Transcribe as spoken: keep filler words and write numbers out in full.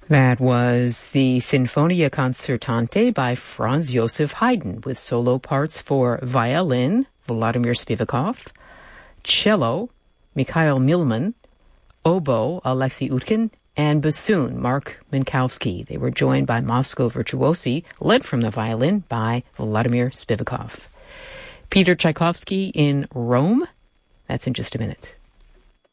That was the Sinfonia Concertante by Franz Joseph Haydn with solo parts for violin, Vladimir Spivakov, cello, Mikhail Milman, oboe, Alexei Utkin, and bassoon, Mark Minkowski. They were joined by Moscow Virtuosi, led from the violin by Vladimir Spivakov. Peter Tchaikovsky in Rome. That's in just a minute.